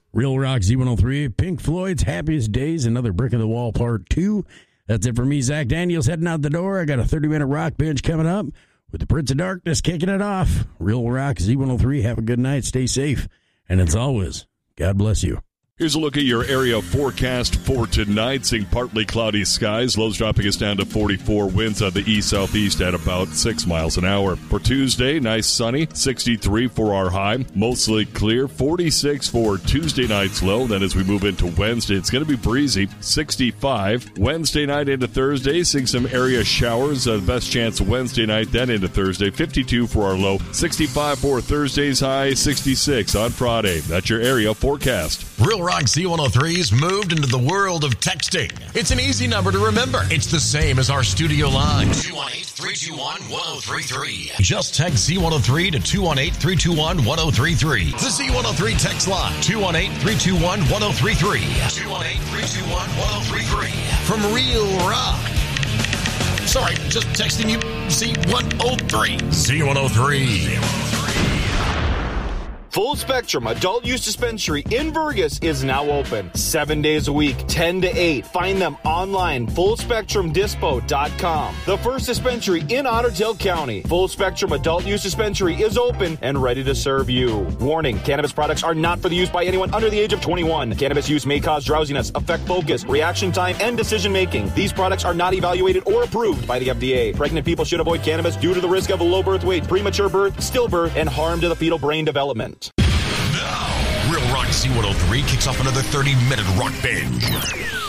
Real Rock Z103, Pink Floyd's Happiest Days, another Brick in the Wall Part 2. That's it for me, Zach Daniels, heading out the door. I got a 30-minute rock binge coming up with the Prince of Darkness kicking it off. Real Rock Z103, have a good night, stay safe, and as always, God bless you. Here's a look at your area forecast for tonight. Seeing partly cloudy skies. Lows dropping us down to 44. Winds out the east-southeast at about 6 miles an hour. For Tuesday, nice sunny. 63 for our high. Mostly clear. 46 for Tuesday night's low. Then as we move into Wednesday, it's going to be breezy. 65. Wednesday night into Thursday, seeing some area showers. Best chance Wednesday night, then into Thursday. 52 for our low. 65 for Thursday's high. 66 on Friday. That's your area forecast. Real Rock Z103's moved into the world of texting. It's an easy number to remember. It's the same as our studio line. 218-321-1033. Just text Z103 to 218-321-1033. The Z103 text line. 218-321-1033. 218-321-1033. From Real Rock. Sorry, just texting you Z103. Z103. Full Spectrum Adult Use Dispensary in Vergas is now open 7 days a week, 10 to 8. Find them online, fullspectrumdispo.com. The first dispensary in Otter Tail County. Full Spectrum Adult Use Dispensary is open and ready to serve you. Warning, cannabis products are not for the use by anyone under the age of 21. Cannabis use may cause drowsiness, affect focus, reaction time, and decision making. These products are not evaluated or approved by the FDA. Pregnant people should avoid cannabis due to the risk of low birth weight, premature birth, stillbirth, and harm to the fetal brain development. Now, Real Rock Z103 kicks off another 30-minute rock binge.